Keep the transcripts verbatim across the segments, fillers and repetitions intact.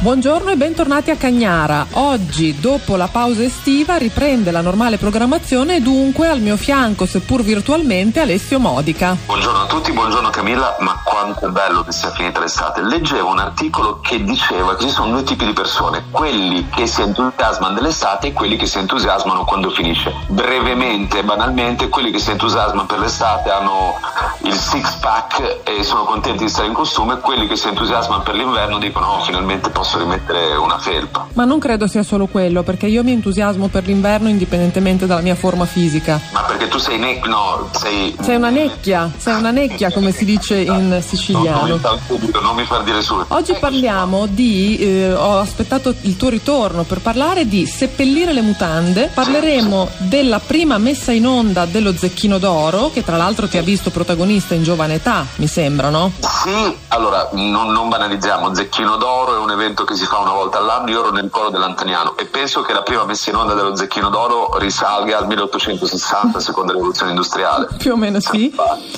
Buongiorno e bentornati a Cagnara. Oggi, dopo la pausa estiva, riprende la normale programmazione e dunque al mio fianco, seppur virtualmente, Alessio Modica. Buongiorno a tutti, buongiorno Camilla, ma quanto è bello che sia finita l'estate. Leggevo un articolo che diceva che ci sono due tipi di persone, quelli che si entusiasmano dell'estate e quelli che si entusiasmano quando finisce. Brevemente, banalmente, quelli che si entusiasmano per l'estate hanno il six pack e sono contenti di stare in costume, quelli che si entusiasmano per l'inverno dicono oh, finalmente posso rimettere una felpa. Ma non credo sia solo quello, perché io mi entusiasmo per l'inverno indipendentemente dalla mia forma fisica. Ma perché tu sei ne- no, sei sei una necchia, sei una necchia come si dice in siciliano. No, non, mi, non mi far dire su. Oggi parliamo di eh, ho aspettato il tuo ritorno per parlare di seppellire le mutande. Parleremo della prima messa in onda dello Zecchino d'Oro, che tra l'altro ti ha visto protagonista in giovane età, mi sembra, no? Sì, allora non, non banalizziamo, Zecchino d'Oro è un evento che si fa una volta all'anno. Io ero nel coro dell'Antoniano e penso che la prima messa in onda dello Zecchino d'Oro risalga al milleottocentosessanta, seconda rivoluzione industriale. Più o meno sì.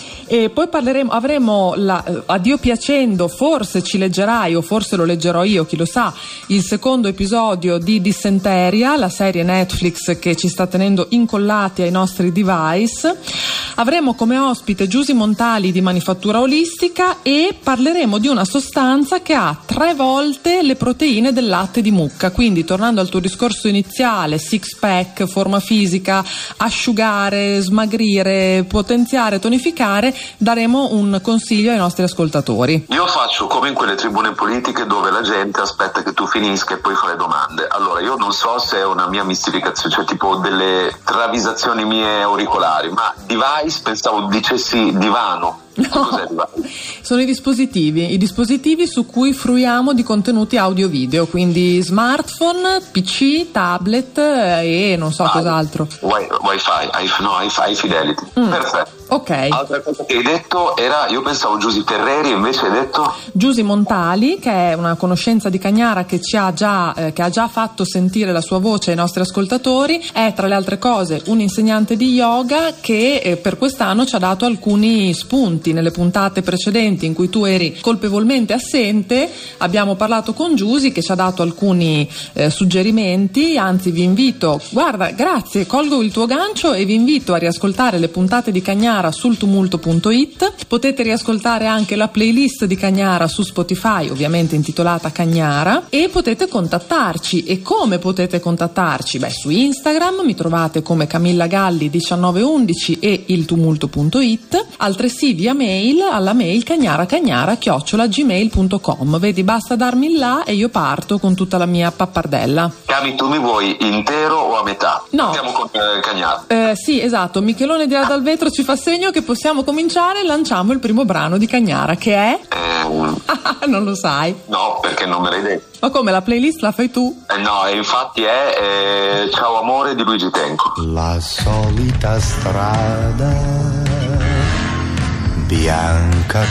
E poi parleremo, avremo la, a Dio piacendo, forse ci leggerai o forse lo leggerò io, chi lo sa, il secondo episodio di Dissenteria, la serie Netflix che ci sta tenendo incollati ai nostri device. Avremo come ospite Giusy Montali di Manifattura Olistica e parleremo di una sostanza che ha tre volte le proteine del latte di mucca. Quindi, tornando al tuo discorso iniziale, six pack, forma fisica, asciugare, smagrire, potenziare, tonificare, daremo un consiglio ai nostri ascoltatori. Io faccio come in quelle tribune politiche dove la gente aspetta che tu finisca e poi fa le domande. Allora, io non so se è una mia mistificazione, cioè tipo delle travisazioni mie auricolari, ma device pensavo dicessi divano. No, cos'è divano? Sono i dispositivi, i dispositivi su cui fruiamo di contenuti audio-video, quindi smartphone, P C, tablet e non so Vai. cos'altro. Wi- Wi-Fi, no, Wi-Fi Fidelity. Mm. Perfetto. Ok. Altra cosa che hai detto era, io pensavo Giusy Terreri, invece hai detto Giusy Montali, che è una conoscenza di Cagnara che ci ha già eh, che ha già fatto sentire la sua voce ai nostri ascoltatori. È tra le altre cose un insegnante di yoga che eh, per quest'anno ci ha dato alcuni spunti. Nelle puntate precedenti in cui tu eri colpevolmente assente abbiamo parlato con Giusy che ci ha dato alcuni eh, suggerimenti. Anzi, vi invito, guarda, grazie, colgo il tuo gancio e vi invito a riascoltare le puntate di Cagnara sul tumulto punto it. Potete riascoltare anche la playlist di Cagnara su Spotify, ovviamente intitolata Cagnara, e potete contattarci. E come potete contattarci? Beh, su Instagram mi trovate come Camilla Galli diciannove undici e il tumulto punto it, altresì via mail alla mail cagnaracagnara chiocciola gmail punto com. Vedi, basta darmi il là e io parto con tutta la mia pappardella. Cami, tu mi vuoi intero o a metà? No. Andiamo con eh, Cagnara. Eh, sì, esatto, Michelone di là dal vetro ci fa segno che possiamo cominciare e lanciamo il primo brano di Cagnara, che è? Eh, non lo sai? no, perché non me l'hai detto. Ma come, la playlist la fai tu? Eh, no, e infatti è eh, Ciao amore di Luigi Tenco. La solita strada bianca